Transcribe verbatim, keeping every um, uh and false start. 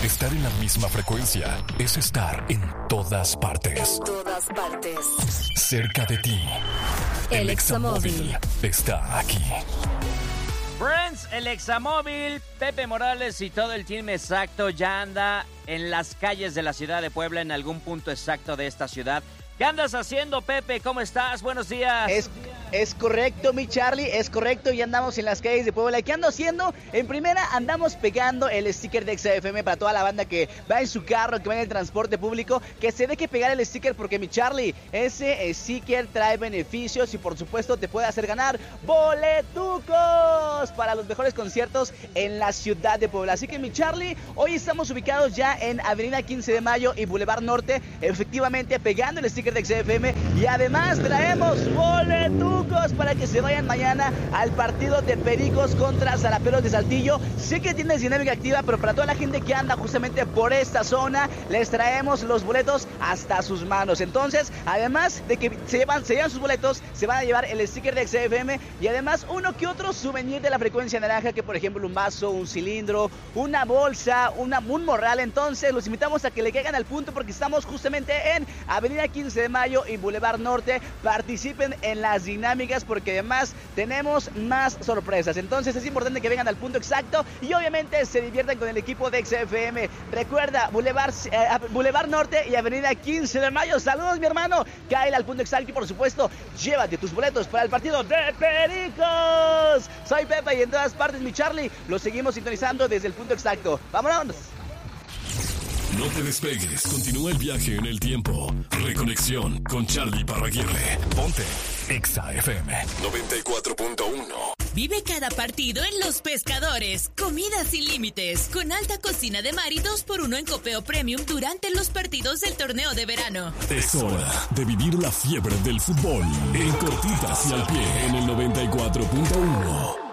Estar en la misma frecuencia es estar en todas partes. En todas partes. Cerca de ti. El, el Examóvil está aquí. Friends, el Examóvil, Pepe Morales y todo el team exacto ya anda en las calles de la ciudad de Puebla, en algún punto exacto de esta ciudad. ¿Qué andas haciendo, Pepe? ¿Cómo estás? Buenos días. Es, es correcto, mi Charlie, es correcto. Y andamos en las calles de Puebla. ¿Qué ando haciendo? En primera, andamos pegando el sticker de Exa F M para toda la banda que va en su carro, que va en el transporte público, que se deje pegar el sticker porque, mi Charlie, ese sticker trae beneficios y, por supuesto, te puede hacer ganar boletucos para los mejores conciertos en la ciudad de Puebla. Así que, mi Charlie, hoy estamos ubicados ya en Avenida quince de Mayo y Boulevard Norte, efectivamente pegando el sticker de Exa F M, y además traemos boletucos para que se vayan mañana al partido de Pericos contra Zaraperos de Saltillo. Sé que tienes dinámica activa, pero para toda la gente que anda justamente por esta zona, les traemos los boletos hasta sus manos. Entonces, además de que se llevan, se llevan sus boletos, se van a llevar el sticker de Exa F M y además uno que otro souvenir de la frecuencia naranja, que por ejemplo un vaso, un cilindro, una bolsa, una, un morral. Entonces los invitamos a que le caigan al punto porque estamos justamente en Avenida quince de Mayo y Boulevard Norte. Participen en las dinámicas porque además tenemos más sorpresas. Entonces es importante que vengan al punto exacto y obviamente se diviertan con el equipo de Exa F M. Recuerda, Boulevard, eh, Boulevard Norte y Avenida quince de Mayo. Saludos, mi hermano. Cáele al punto exacto y por supuesto llévate tus boletos para el partido de Pericos. Soy Pepe y en todas partes, mi Charlie, lo seguimos sintonizando desde el punto exacto. ¡Vámonos! No te despegues, continúa el viaje en el tiempo. Reconexión con Charlie Parraguirre. Ponte Exa F M noventa y cuatro punto uno. Vive cada partido en Los Pescadores. Comida sin límites, con alta cocina de mar y dos por uno en copeo premium durante los partidos del torneo de verano. Es hora de vivir la fiebre del fútbol en cortitas y al pie en el noventa y cuatro punto uno.